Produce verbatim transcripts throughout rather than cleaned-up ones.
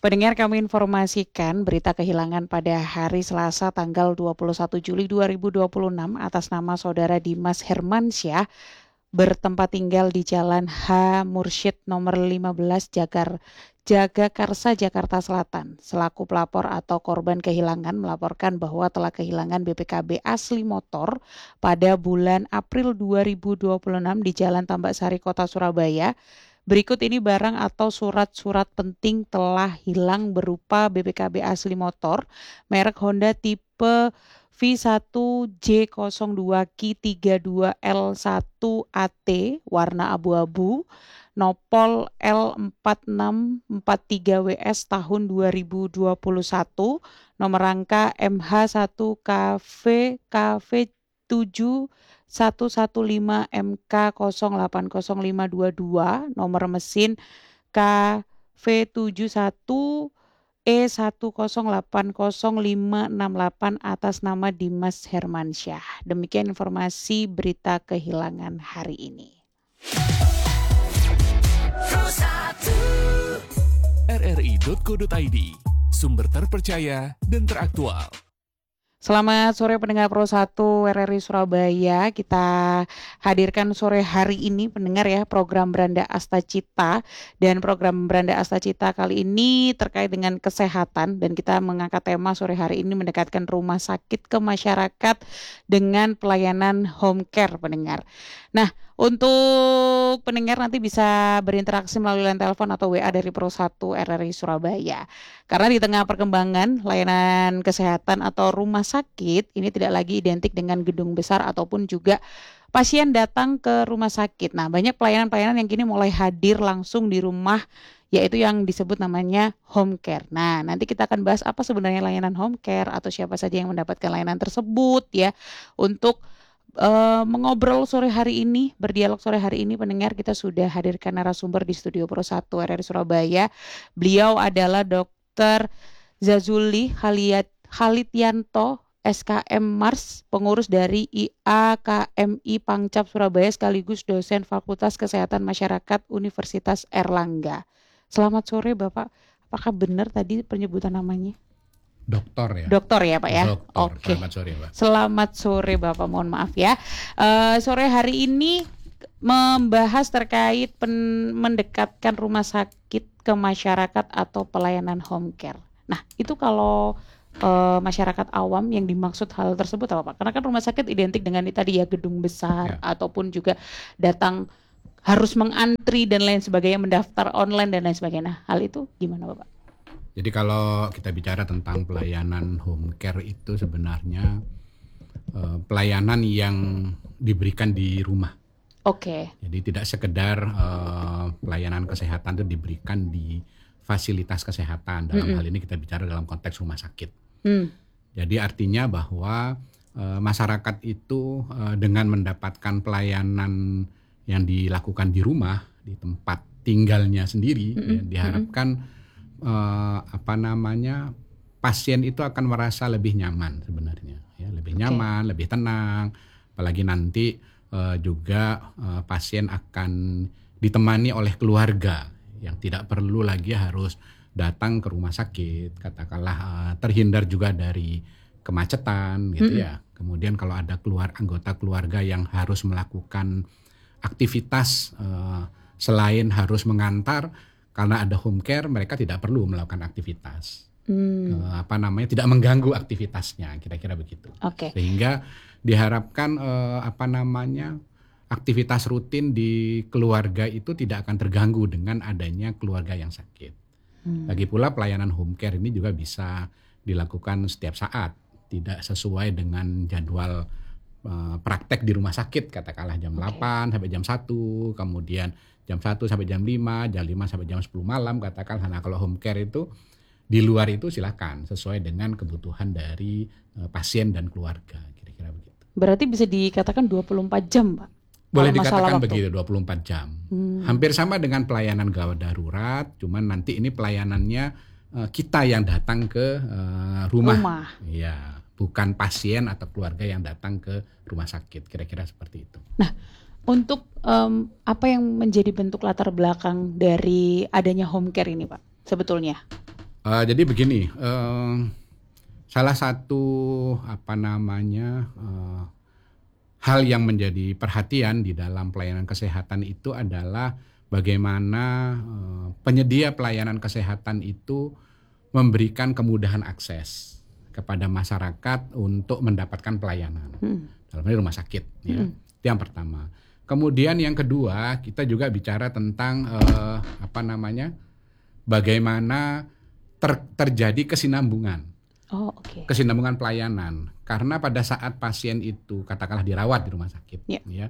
Pendengar, kami informasikan berita kehilangan pada hari Selasa tanggal dua puluh satu Juli dua ribu dua puluh enam atas nama saudara Dimas Hermansyah bertempat tinggal di Jalan H. Mursyid nomor lima belas Jagar, Jagakarsa, Jakarta Selatan. Selaku pelapor atau korban kehilangan melaporkan bahwa telah kehilangan B P K B asli motor pada bulan April dua ribu dua puluh enam di Jalan Tambak Sari, Kota Surabaya. Berikut ini barang atau surat-surat penting telah hilang berupa B P K B asli motor, merek Honda tipe V satu J nol dua Q tiga dua L satu A T warna abu-abu, nopol L empat enam empat tiga W S tahun dua ribu dua puluh satu, nomor rangka M H satu K V K V tujuh satu satu lima M K nol delapan nol lima dua dua, nomor mesin K V tujuh satu E satu nol delapan nol lima enam delapan atas nama Dimas Hermansyah. Demikian informasi berita kehilangan hari ini. R R I titik co titik I D, sumber terpercaya dan teraktual. Selamat sore pendengar Pro satu R R I Surabaya. Kita hadirkan sore hari ini pendengar ya program Beranda Astacita, dan program Beranda Astacita kali ini terkait dengan kesehatan, dan kita mengangkat tema sore hari ini mendekatkan rumah sakit ke masyarakat dengan pelayanan home care pendengar. Nah, untuk pendengar nanti bisa berinteraksi melalui line telepon atau W A dari Pro satu R R I Surabaya. Karena di tengah perkembangan layanan kesehatan atau rumah sakit ini tidak lagi identik dengan gedung besar ataupun juga pasien datang ke rumah sakit. Nah, banyak pelayanan-pelayanan yang kini mulai hadir langsung di rumah, yaitu yang disebut namanya home care. Nah, nanti kita akan bahas apa sebenarnya layanan home care atau siapa saja yang mendapatkan layanan tersebut ya. Untuk Uh, mengobrol sore hari ini, berdialog sore hari ini pendengar, kita sudah hadirkan narasumber di studio Pro satu R R I Surabaya. Beliau adalah Dokter Zazuli Khaliat Khalidyanto S K M Mars, pengurus dari I A K M I Pangcap Surabaya sekaligus dosen Fakultas Kesehatan Masyarakat Universitas Erlangga. Selamat sore Bapak, apakah benar tadi penyebutan namanya? Doktor ya. Doktor ya Pak ya. Doktor. Oke. Selamat sore Pak. Selamat sore Bapak. Mohon maaf ya. Uh, sore hari ini membahas terkait pen- mendekatkan rumah sakit ke masyarakat atau pelayanan home care. Nah, itu kalau uh, masyarakat awam yang dimaksud hal tersebut apa Pak? Karena kan rumah sakit identik dengan tadi ya gedung besar ya, ataupun juga datang harus mengantri dan lain sebagainya, mendaftar online dan lain sebagainya. Hal itu gimana Bapak? Jadi kalau kita bicara tentang pelayanan home care itu sebenarnya uh, pelayanan yang diberikan di rumah. Oke. Okay. Jadi tidak sekedar uh, pelayanan kesehatan itu diberikan di fasilitas kesehatan. Dalam mm-hmm. hal ini kita bicara dalam konteks rumah sakit. Mm. Jadi artinya bahwa uh, masyarakat itu uh, dengan mendapatkan pelayanan yang dilakukan di rumah, di tempat tinggalnya sendiri, mm-hmm. ya, diharapkan mm-hmm. Uh, apa namanya pasien itu akan merasa lebih nyaman sebenarnya ya, lebih okay. nyaman, lebih tenang, apalagi nanti uh, juga uh, pasien akan ditemani oleh keluarga yang tidak perlu lagi harus datang ke rumah sakit, katakanlah uh, terhindar juga dari kemacetan gitu mm-hmm. ya. Kemudian kalau ada keluar anggota keluarga yang harus melakukan aktivitas uh, selain harus mengantar, karena ada home care, mereka tidak perlu melakukan aktivitas, hmm. uh, apa namanya, tidak mengganggu aktivitasnya, kira-kira begitu. Okay. Sehingga diharapkan uh, apa namanya aktivitas rutin di keluarga itu tidak akan terganggu dengan adanya keluarga yang sakit. Hmm. Lagi pula pelayanan home care ini juga bisa dilakukan setiap saat, tidak sesuai dengan jadwal uh, praktek di rumah sakit, katakanlah jam okay. delapan sampai jam satu, kemudian jam satu sampai jam lima, jam lima sampai jam sepuluh malam katakan. Nah, kalau home care itu di luar itu silakan sesuai dengan kebutuhan dari uh, pasien dan keluarga, kira-kira begitu. Berarti bisa dikatakan dua puluh empat jam, Pak? Boleh dikatakan begitu, dua puluh empat jam. Hmm. Hampir sama dengan pelayanan gawat darurat, cuman nanti ini pelayanannya uh, kita yang datang ke uh, rumah. Rumah. Ya, bukan pasien atau keluarga yang datang ke rumah sakit, kira-kira seperti itu. Nah, untuk um, apa yang menjadi bentuk latar belakang dari adanya home care ini Pak sebetulnya? Uh, jadi begini, uh, salah satu apa namanya uh, hal yang menjadi perhatian di dalam pelayanan kesehatan itu adalah bagaimana uh, penyedia pelayanan kesehatan itu memberikan kemudahan akses kepada masyarakat untuk mendapatkan pelayanan hmm. dalam hal rumah sakit. Ya. Hmm. Itu yang pertama. Kemudian yang kedua, kita juga bicara tentang uh, apa namanya, bagaimana ter, terjadi kesinambungan, oh, okay. kesinambungan pelayanan. Karena pada saat pasien itu katakanlah dirawat di rumah sakit, yeah. ya,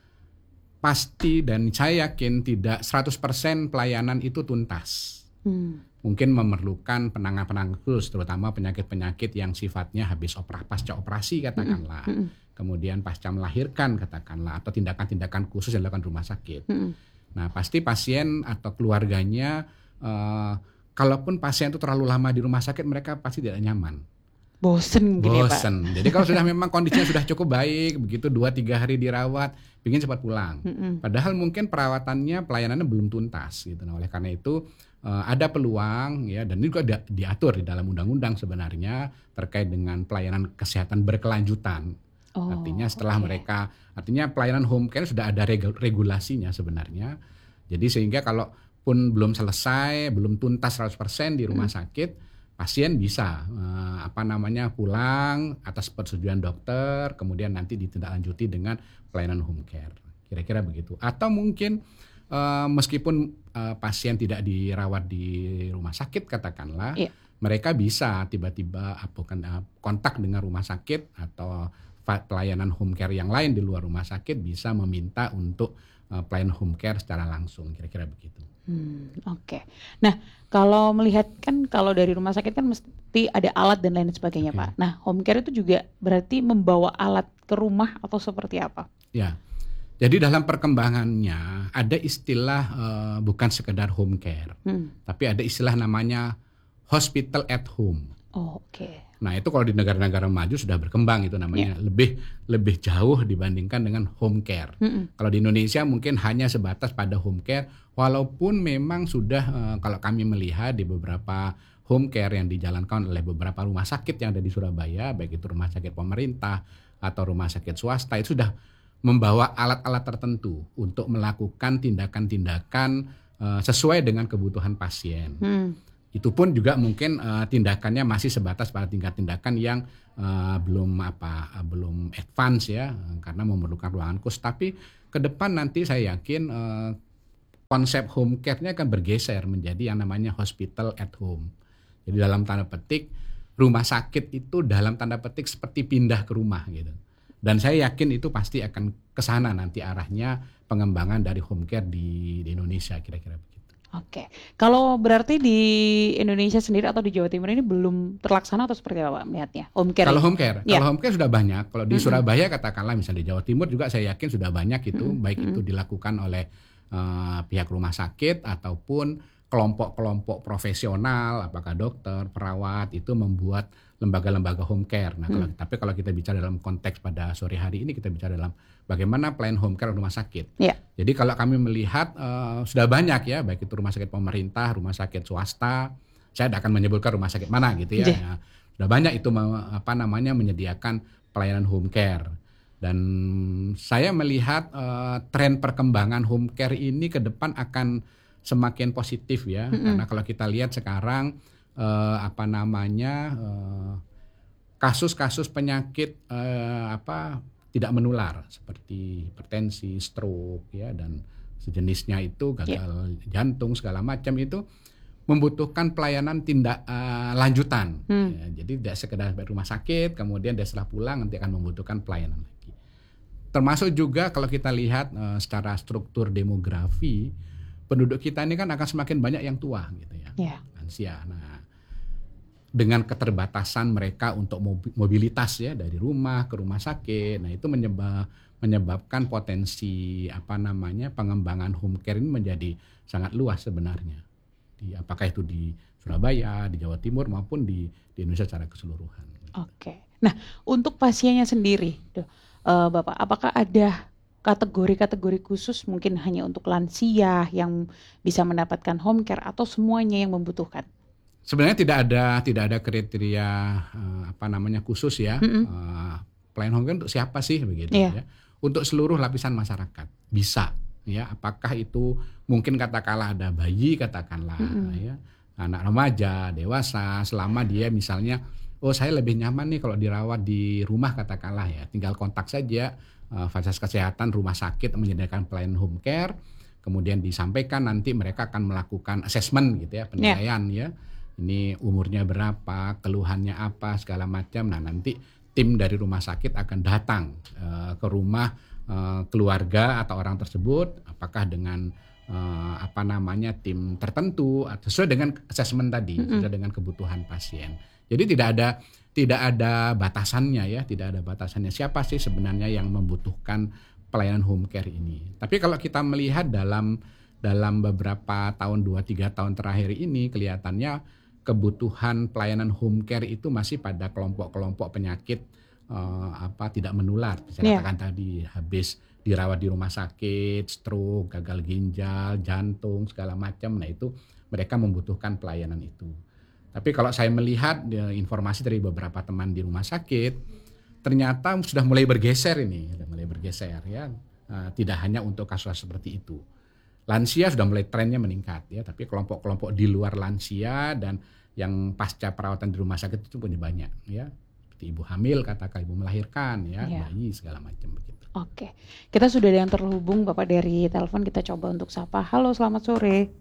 pasti dan saya yakin tidak seratus persen pelayanan itu tuntas. Hmm. Mungkin memerlukan penanganan khusus, terutama penyakit-penyakit yang sifatnya habis operasi, pasca operasi katakanlah, hmm. kemudian pasca melahirkan katakanlah, atau tindakan-tindakan khusus yang dilakukan di rumah sakit. Hmm. Nah, pasti pasien atau keluarganya, uh, kalaupun pasien itu terlalu lama di rumah sakit, mereka pasti tidak nyaman. Bosen gitu ya Pak. Bosen. Jadi kalau sudah memang kondisinya sudah cukup baik, begitu dua tiga hari dirawat, ingin cepat pulang. Mm-mm. Padahal mungkin perawatannya, pelayanannya belum tuntas gitu. Nah, oleh karena itu uh, ada peluang ya, dan ini juga di- diatur di dalam undang-undang sebenarnya terkait dengan pelayanan kesehatan berkelanjutan. Oh, artinya setelah okay. mereka, artinya pelayanan home care sudah ada reg- regulasinya sebenarnya. Jadi sehingga kalau pun belum selesai, belum tuntas seratus persen di rumah hmm. sakit, pasien bisa uh, apa namanya pulang atas persetujuan dokter, kemudian nanti ditindaklanjuti dengan pelayanan home care. Kira-kira begitu. Atau mungkin uh, meskipun uh, pasien tidak dirawat di rumah sakit katakanlah, yeah. mereka bisa tiba-tiba apakan uh, kontak dengan rumah sakit atau pelayanan home care yang lain di luar rumah sakit, bisa meminta untuk uh, pelayanan home care secara langsung. Kira-kira begitu. Hmm, Oke. Okay. Nah, kalau melihat kan kalau dari rumah sakit kan mesti ada alat dan lain sebagainya, okay. Pak. Nah, home care itu juga berarti membawa alat ke rumah atau seperti apa? Ya. Jadi dalam perkembangannya ada istilah uh, bukan sekedar home care, hmm. tapi ada istilah namanya hospital at home. Oh, oke. Okay. Nah, itu kalau di negara-negara maju sudah berkembang itu namanya, yeah. lebih lebih jauh dibandingkan dengan home care. Mm-mm. Kalau di Indonesia mungkin hanya sebatas pada home care, walaupun memang sudah uh, kalau kami melihat di beberapa home care yang dijalankan oleh beberapa rumah sakit yang ada di Surabaya, baik itu rumah sakit pemerintah atau rumah sakit swasta, itu sudah membawa alat-alat tertentu untuk melakukan tindakan-tindakan uh, sesuai dengan kebutuhan pasien. Mm. Itu pun juga mungkin uh, tindakannya masih sebatas pada tingkat tindakan yang uh, belum apa uh, belum advance ya, uh, karena memerlukan ruangan khusus. Tapi ke depan nanti saya yakin uh, konsep home care-nya akan bergeser menjadi yang namanya hospital at home. Jadi dalam tanda petik rumah sakit itu dalam tanda petik seperti pindah ke rumah gitu. Dan saya yakin itu pasti akan ke sana nanti arahnya pengembangan dari home care di, di Indonesia kira-kira begitu. Oke, kalau berarti di Indonesia sendiri atau di Jawa Timur ini belum terlaksana atau seperti apa Pak melihatnya? Home care. Kalau home care, ya. kalau home care sudah banyak. Kalau di mm-hmm. Surabaya katakanlah misalnya di Jawa Timur juga saya yakin sudah banyak itu, mm-hmm. baik itu dilakukan oleh uh, pihak rumah sakit ataupun kelompok-kelompok profesional, apakah dokter, perawat itu membuat lembaga-lembaga home care. Nah, kalau, hmm. tapi kalau kita bicara dalam konteks pada sore hari ini kita bicara dalam bagaimana pelayanan home care rumah sakit. Yeah. Jadi kalau kami melihat uh, sudah banyak ya, baik itu rumah sakit pemerintah, rumah sakit swasta, saya tidak akan menyebutkan rumah sakit mana gitu ya. Yeah. Ya sudah banyak itu apa namanya menyediakan pelayanan home care. Dan saya melihat uh, tren perkembangan home care ini ke depan akan semakin positif ya, mm-hmm. karena kalau kita lihat sekarang eh, apa namanya eh, kasus-kasus penyakit eh, apa tidak menular seperti hipertensi, stroke ya dan sejenisnya itu gagal yeah. jantung segala macam itu membutuhkan pelayanan tindak uh, lanjutan. Mm. Ya, jadi tidak sekedar rumah sakit, kemudian dia setelah pulang nanti akan membutuhkan pelayanan lagi. Termasuk juga kalau kita lihat uh, secara struktur demografi penduduk kita ini kan akan semakin banyak yang tua gitu ya, yeah. lansia. Nah, dengan keterbatasan mereka untuk mobilitas ya dari rumah ke rumah sakit, nah itu menyebab, menyebabkan potensi apa namanya pengembangan home care ini menjadi sangat luas sebenarnya. Di, apakah itu di Surabaya, di Jawa Timur maupun di, di Indonesia secara keseluruhan. Oke. Nah, untuk pasiennya sendiri, uh, Bapak, apakah ada kategori-kategori khusus mungkin hanya untuk lansia yang bisa mendapatkan home care atau semuanya yang membutuhkan? Sebenarnya tidak ada tidak ada kriteria uh, apa namanya khusus ya. Mm-mm. Uh, pelayanan home care untuk siapa sih begitu Iya. ya? Untuk seluruh lapisan masyarakat bisa ya. Apakah itu mungkin katakanlah ada bayi katakanlah Mm-mm. ya, anak remaja, dewasa, selama dia misalnya oh saya lebih nyaman nih kalau dirawat di rumah katakanlah ya, tinggal kontak saja uh, fasilitas kesehatan rumah sakit menyediakan pelayanan home care, kemudian disampaikan nanti mereka akan melakukan assessment gitu ya, penilaian ya. Ini umurnya berapa, keluhannya apa, segala macam. Nah nanti tim dari rumah sakit akan datang uh, ke rumah uh, keluarga atau orang tersebut, apakah dengan uh, apa namanya tim tertentu atau sesuai dengan assessment tadi, Mm-mm. sesuai dengan kebutuhan pasien. Jadi tidak ada tidak ada batasannya ya, tidak ada batasannya siapa sih sebenarnya yang membutuhkan pelayanan home care ini. Tapi kalau kita melihat dalam dalam beberapa tahun dua tiga tahun terakhir ini kelihatannya kebutuhan pelayanan home care itu masih pada kelompok-kelompok penyakit uh, apa tidak menular. Saya Yeah. katakan tadi habis dirawat di rumah sakit, stroke, gagal ginjal, jantung, segala macam. Nah itu mereka membutuhkan pelayanan itu. Tapi kalau saya melihat ya, informasi dari beberapa teman di rumah sakit, ternyata sudah mulai bergeser ini, sudah mulai bergeser ya. Uh, tidak hanya untuk kasus seperti itu. Lansia sudah mulai trennya meningkat ya, tapi kelompok-kelompok di luar lansia dan yang pasca perawatan di rumah sakit itu punya banyak ya. Seperti ibu hamil, katakan ibu melahirkan ya, Iya. bayi segala macam begitu. Oke, kita sudah ada yang terhubung Bapak dari telepon, kita coba untuk sapa. Halo, selamat sore.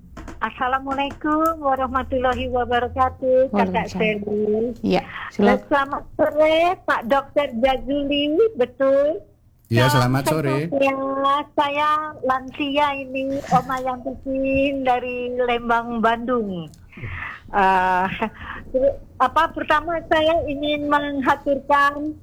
Assalamualaikum warahmatullahi wabarakatuh, Kakak Waalaikumsalam. Seli. Iya, Dan silakan. selamat sore, Pak Dokter Jazuli, betul? Ya, Salam selamat sore. sehat ya. Saya lansia ini, Oma yang Titin dari Lembang, Bandung. Uh, apa pertama saya ingin menghaturkan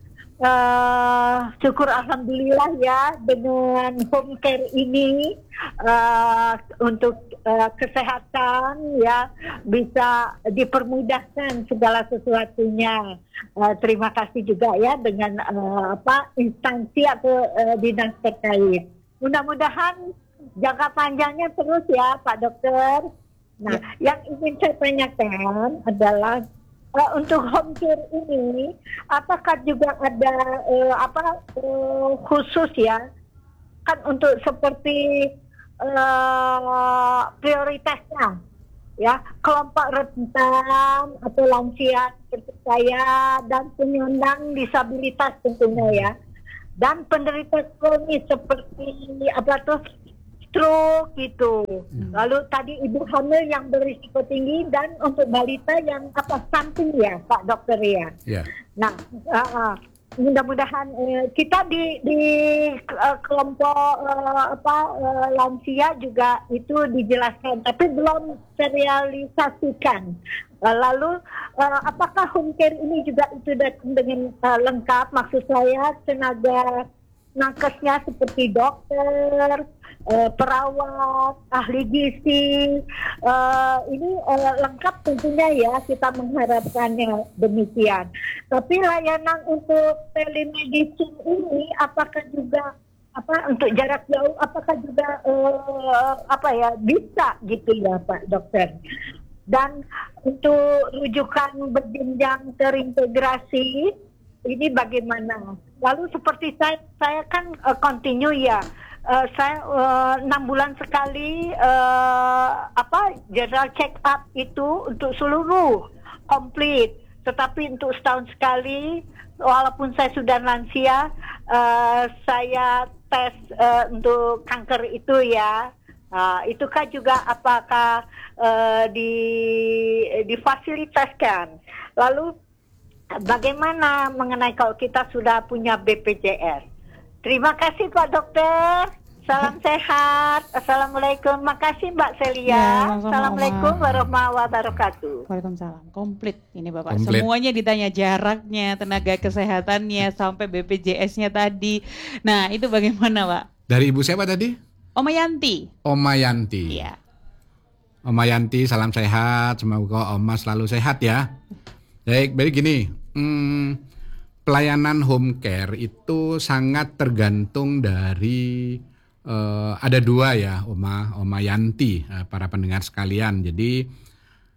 uh, syukur alhamdulillah ya dengan home care ini uh, untuk uh, kesehatan ya bisa dipermudahkan segala sesuatunya. Uh, terima kasih juga ya dengan uh, apa instansi atau uh, dinas terkait. Mudah-mudahan jangka panjangnya terus ya Pak Dokter. Nah, yang ingin saya tanyakan adalah uh, untuk home care ini, apakah juga ada uh, apa uh, khusus ya? Kan untuk seperti uh, prioritasnya, ya kelompok rentan atau lansia seperti saya dan penyandang disabilitas tentunya ya, dan penderita kronis seperti apa tuh? Stroke gitu. Hmm. Lalu tadi ibu hamil yang berisiko tinggi dan untuk balita yang apa stunting ya Pak Dokter ya. Ya. Nah, uh, uh, mudah-mudahan uh, kita di di uh, kelompok uh, apa uh, lansia juga itu dijelaskan, tapi belum terrealisasikan. Uh, lalu uh, apakah home care ini juga itu datang dengan uh, lengkap? Maksud saya tenaga nakesnya seperti dokter, uh, perawat, ahli gizi, uh, ini uh, lengkap tentunya ya, kita mengharapkannya demikian. Tapi layanan untuk telemedicine ini apakah juga apa untuk jarak jauh apakah juga uh, apa ya bisa gitu ya Pak Dokter? Dan untuk rujukan berjenjang terintegrasi ini bagaimana? Lalu seperti saya, saya kan uh, continue ya, uh, saya enam uh, bulan sekali uh, apa general check up itu untuk seluruh komplit. Tetapi untuk setahun sekali, walaupun saya sudah lansia, uh, saya tes uh, untuk kanker itu ya. Uh, itukah juga apakah uh, di difasilitaskan? Lalu bagaimana mengenai kalau kita sudah punya B P J S? Terima kasih Pak Dokter. Salam sehat. Assalamualaikum. Makasih Mbak Celia. Ya, sama-sama, Assalamualaikum Oma. warahmatullahi wabarakatuh. Waalaikumsalam. Komplit ini Bapak. Komplit. Semuanya ditanya jaraknya, tenaga kesehatannya, sampai B P J S-nya tadi. Nah, itu bagaimana Pak? Dari ibu siapa tadi? Oma Yanti. Oma Yanti. Iya. Oma Yanti, salam sehat. Semoga Oma selalu sehat ya. Baik, baik gini. Hmm, pelayanan home care itu sangat tergantung dari uh, ada dua ya, Oma, Oma Yanti, uh, para pendengar sekalian. Jadi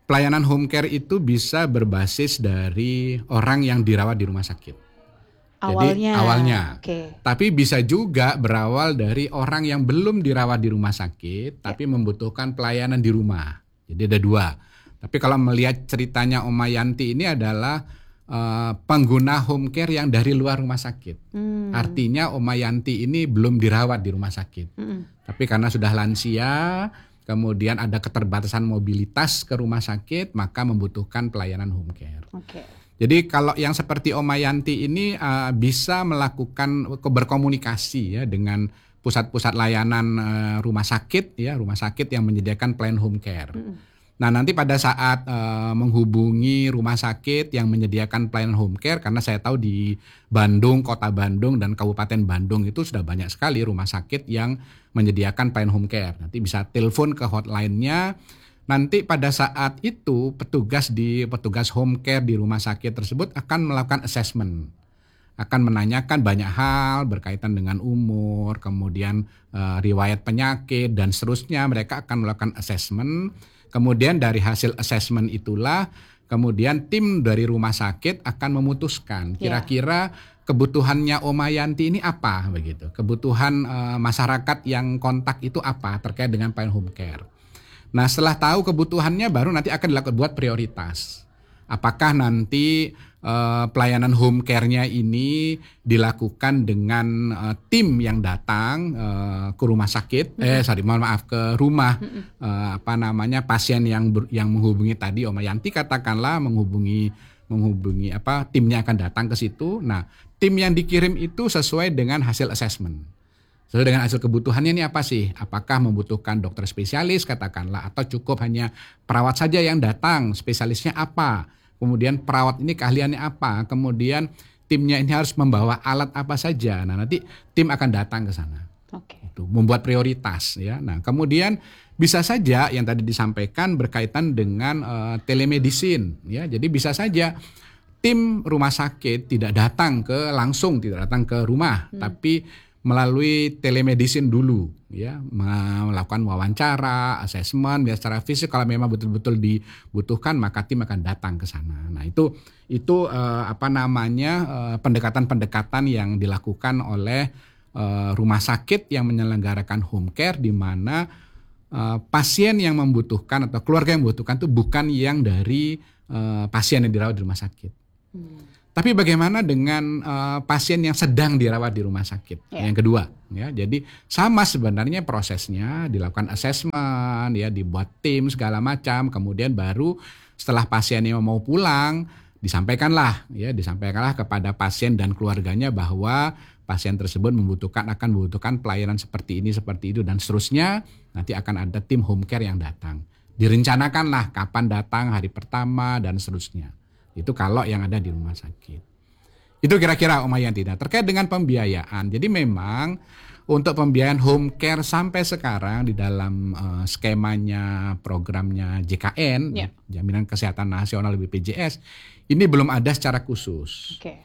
pelayanan home care itu bisa berbasis dari orang yang dirawat di rumah sakit. Awalnya. Jadi awalnya. Okay. Tapi bisa juga berawal dari orang yang belum dirawat di rumah sakit, yeah. tapi membutuhkan pelayanan di rumah. Jadi ada dua. Tapi kalau melihat ceritanya Oma Yanti ini adalah uh, pengguna home care yang dari luar rumah sakit. Hmm. Artinya Oma Yanti ini belum dirawat di rumah sakit. Hmm. Tapi karena sudah lansia, kemudian ada keterbatasan mobilitas ke rumah sakit, maka membutuhkan pelayanan home care. Okay. Jadi kalau yang seperti Oma Yanti ini uh, bisa melakukan berkomunikasi ya dengan pusat-pusat layanan uh, rumah sakit ya, rumah sakit yang menyediakan pelayanan home care. Mm-hmm. Nah, nanti pada saat uh, menghubungi rumah sakit yang menyediakan pelayanan home care, karena saya tahu di Bandung, Kota Bandung dan Kabupaten Bandung itu sudah banyak sekali rumah sakit yang menyediakan pelayanan home care. Nanti bisa telepon ke hotline-nya. Nanti pada saat itu petugas di petugas home care di rumah sakit tersebut akan melakukan assessment. Akan menanyakan banyak hal berkaitan dengan umur, kemudian uh, riwayat penyakit dan seterusnya. Mereka akan melakukan assessment. Kemudian dari hasil assessment itulah kemudian tim dari rumah sakit akan memutuskan kira-kira kebutuhannya Oma Yanti ini apa begitu. Kebutuhan uh, masyarakat yang kontak itu apa terkait dengan pelayanan home care. Nah, setelah tahu kebutuhannya baru nanti akan dilakukan buat prioritas. Apakah nanti uh, pelayanan home care-nya ini dilakukan dengan uh, tim yang datang uh, ke rumah sakit, mm-hmm. eh sorry mohon maaf ke rumah mm-hmm. uh, apa namanya pasien yang ber, yang menghubungi tadi Oma Yanti katakanlah menghubungi menghubungi apa timnya akan datang ke situ. Nah, tim yang dikirim itu sesuai dengan hasil assessment. Sesuai dengan hasil kebutuhannya ini apa sih? Apakah membutuhkan dokter spesialis katakanlah atau cukup hanya perawat saja yang datang, spesialisnya apa? Kemudian perawat ini keahliannya apa? Kemudian timnya ini harus membawa alat apa saja. Nah, nanti tim akan datang ke sana. Oke. Okay. Itu membuat prioritas ya. Nah, kemudian bisa saja yang tadi disampaikan berkaitan dengan uh, telemedicine ya. Jadi bisa saja tim rumah sakit tidak datang ke langsung tidak datang ke rumah, hmm. tapi melalui telemedicine dulu ya, melakukan wawancara, asesmen ya secara fisik kalau memang betul-betul dibutuhkan maka tim akan datang ke sana. Nah, itu itu eh, apa namanya eh, pendekatan-pendekatan yang dilakukan oleh eh, rumah sakit yang menyelenggarakan home care di mana eh, pasien yang membutuhkan atau keluarga yang membutuhkan itu bukan yang dari eh, pasien yang dirawat di rumah sakit. Hmm. Tapi bagaimana dengan uh, pasien yang sedang dirawat di rumah sakit? Ya. Yang kedua, ya, jadi sama sebenarnya prosesnya dilakukan assessment, ya, dibuat tim segala macam, kemudian baru setelah pasiennya mau pulang disampaikanlah, ya, disampaikanlah kepada pasien dan keluarganya bahwa pasien tersebut membutuhkan akan membutuhkan pelayanan seperti ini, seperti itu dan seterusnya. Nanti akan ada tim home care yang datang. Direncanakanlah kapan datang, hari pertama dan seterusnya. Itu kalau yang ada di rumah sakit. Itu kira-kira Oma Yanti. Nah, terkait dengan pembiayaan. Jadi memang untuk pembiayaan home care sampai sekarang di dalam uh, skemanya programnya J K N, yeah. Jaminan Kesehatan Nasional B P J S, ini belum ada secara khusus. Okay.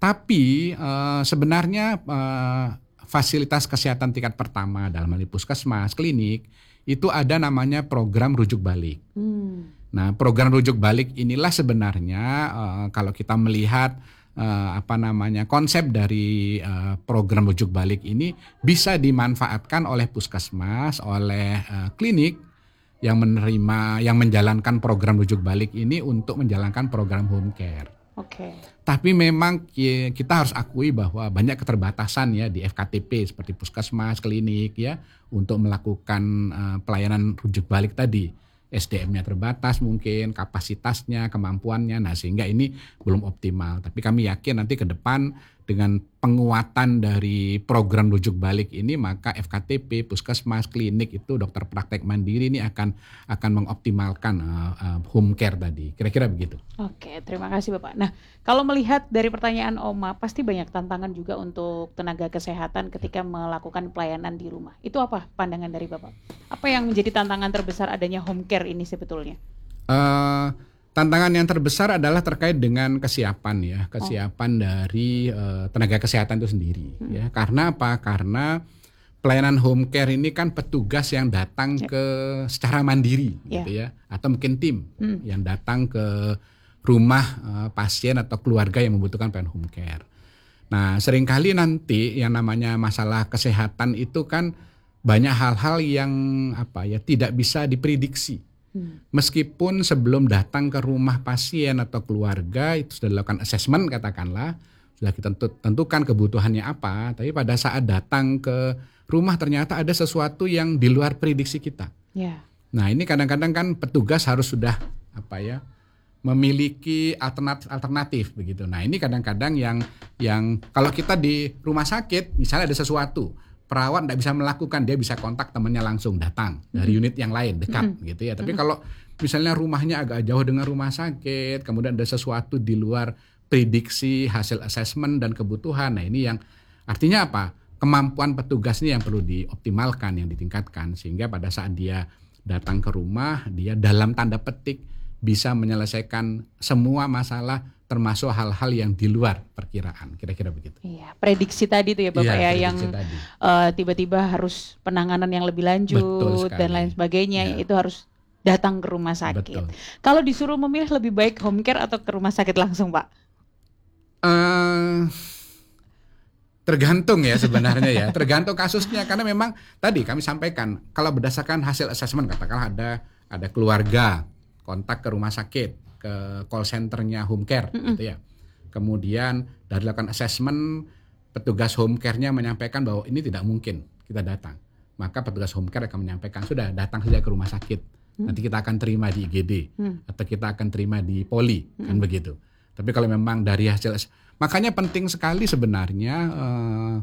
Tapi uh, sebenarnya uh, fasilitas kesehatan tingkat pertama dalam hal ini puskesmas, klinik, itu ada namanya program rujuk balik. Hmm. Nah, program rujuk balik inilah sebenarnya uh, kalau kita melihat uh, apa namanya konsep dari uh, program rujuk balik ini bisa dimanfaatkan oleh puskesmas, oleh uh, klinik yang menerima, yang menjalankan program rujuk balik ini untuk menjalankan program home care. Oke. Okay. Tapi memang kita harus akui bahwa banyak keterbatasan ya di F K T P seperti puskesmas, klinik ya untuk melakukan uh, pelayanan rujuk balik tadi. S D M-nya terbatas mungkin, kapasitasnya, kemampuannya, nah sehingga ini belum optimal. Tapi kami yakin nanti ke depan dengan penguatan dari program rujuk balik ini maka F K T P, puskesmas, klinik itu dokter praktek mandiri ini akan akan mengoptimalkan uh, uh, home care tadi. Kira-kira begitu. Oke, terima kasih Bapak. Nah, kalau melihat dari pertanyaan Oma, pasti banyak tantangan juga untuk tenaga kesehatan ketika melakukan pelayanan di rumah. Itu apa pandangan dari Bapak? Apa yang menjadi tantangan terbesar adanya home care ini sebetulnya? Uh, Tantangan yang terbesar adalah terkait dengan kesiapan ya, kesiapan oh. dari uh, tenaga kesehatan itu sendiri. Hmm. Ya, karena apa? Karena pelayanan home care ini kan petugas yang datang Ya. ke secara mandiri Ya. gitu ya, atau mungkin tim Hmm. yang datang ke rumah uh, pasien atau keluarga yang membutuhkan pelayanan home care. Nah, seringkali nanti yang namanya masalah kesehatan itu kan banyak hal-hal yang apa ya tidak bisa diprediksi. Hmm. Meskipun sebelum datang ke rumah pasien atau keluarga itu sudah dilakukan assessment katakanlah, sudah kita tentu- tentukan kebutuhannya apa, tapi pada saat datang ke rumah ternyata ada sesuatu yang di luar prediksi kita. Ya. Nah, ini kadang-kadang kan petugas harus sudah apa ya memiliki alternatif alternatif begitu. Nah, ini kadang-kadang yang yang kalau kita di rumah sakit misalnya ada sesuatu, perawat tidak bisa melakukan, dia bisa kontak temannya langsung datang dari unit yang lain dekat gitu ya. Tapi kalau misalnya rumahnya agak jauh dengan rumah sakit, kemudian ada sesuatu di luar prediksi hasil assessment dan kebutuhan. Nah, ini yang artinya apa? Kemampuan petugas ini yang perlu dioptimalkan, yang ditingkatkan sehingga pada saat dia datang ke rumah, dia dalam tanda petik bisa menyelesaikan semua masalah termasuk hal-hal yang di luar perkiraan, kira-kira begitu. Iya, prediksi tadi tuh ya Bapak Iya, ya, yang prediksi tadi. eh, tiba-tiba harus penanganan yang lebih Betul lanjut sekali. dan lain sebagainya, Ya. itu harus datang ke rumah sakit. Betul. Kalau disuruh memilih lebih baik home care atau ke rumah sakit langsung, Pak? Eh, tergantung ya sebenarnya ya, tergantung kasusnya karena memang tadi kami sampaikan kalau berdasarkan hasil assessment katakanlah ada ada keluarga kontak ke rumah sakit, ke call centernya home care gitu ya. Kemudian dari lakukan assessment petugas home care-nya menyampaikan bahwa ini tidak mungkin kita datang. Maka petugas home care akan menyampaikan sudah datang saja ke rumah sakit. Nanti kita akan terima di I G D atau kita akan terima di poli kan begitu. Tapi kalau memang dari hasil makanya penting sekali sebenarnya eh,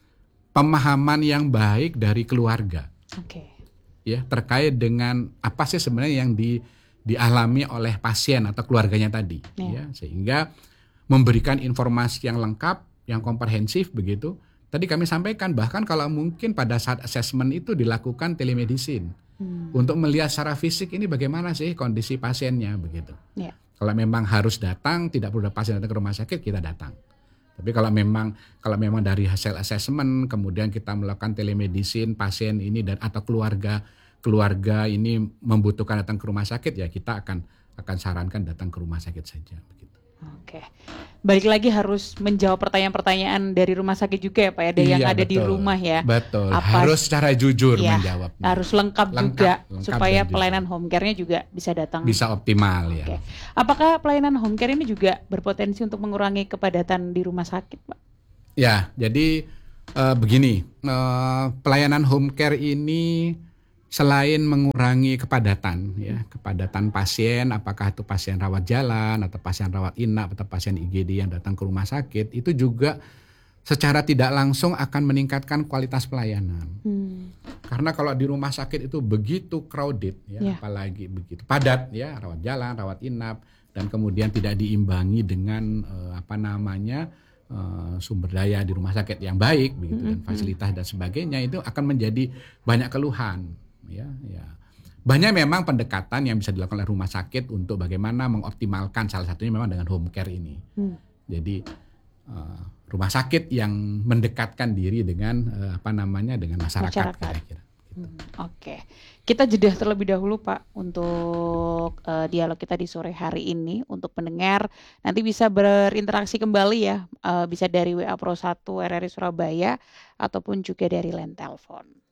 pemahaman yang baik dari keluarga Oke. ya terkait dengan apa sih sebenarnya yang di dialami oleh pasien atau keluarganya tadi Ya. ya sehingga memberikan informasi yang lengkap, yang komprehensif begitu. Tadi kami sampaikan bahkan kalau mungkin pada saat assessment itu dilakukan telemedicine Hmm. untuk melihat secara fisik ini bagaimana sih kondisi pasiennya begitu. Ya. Kalau memang harus datang, tidak perlu pasien datang ke rumah sakit, kita datang. Tapi kalau memang kalau memang dari hasil assessment kemudian kita melakukan telemedicine pasien ini dan atau keluarga keluarga ini membutuhkan datang ke rumah sakit ya kita akan akan sarankan datang ke rumah sakit saja begitu. Oke. Balik lagi harus menjawab pertanyaan-pertanyaan dari rumah sakit juga ya Pak ya, ada yang Iya, ada di betul. rumah ya. Betul. Apa- Harus secara jujur Iya, menjawabnya. harus lengkap, Lengkap, juga lengkap supaya dan jujur. pelayanan home care-nya juga bisa datang. Bisa optimal ya. Oke. Apakah pelayanan home care ini juga berpotensi untuk mengurangi kepadatan di rumah sakit, Pak? Ya, jadi eh, begini, eh, pelayanan home care ini selain mengurangi kepadatan, ya, kepadatan pasien, apakah itu pasien rawat jalan atau pasien rawat inap atau pasien I G D yang datang ke rumah sakit, itu juga secara tidak langsung akan meningkatkan kualitas pelayanan. Hmm. Karena kalau di rumah sakit itu begitu crowded, ya, Ya. apalagi begitu padat, ya, rawat jalan, rawat inap, dan kemudian tidak diimbangi dengan eh, apa namanya eh, sumber daya di rumah sakit yang baik, begitu, dan fasilitas dan sebagainya, itu akan menjadi banyak keluhan, ya, ya. Banyak memang pendekatan yang bisa dilakukan oleh rumah sakit untuk bagaimana mengoptimalkan, salah satunya memang dengan home care ini. Hmm. Jadi eh, rumah sakit yang mendekatkan diri dengan eh, apa namanya dengan masyarakat, Masyarakat. kira-kira. Hmm, Oke, kita jeda terlebih dahulu Pak untuk eh, dialog kita di sore hari ini. Untuk pendengar nanti bisa berinteraksi kembali ya, eh, bisa dari W A Pro satu R R I Surabaya ataupun juga dari line telepon.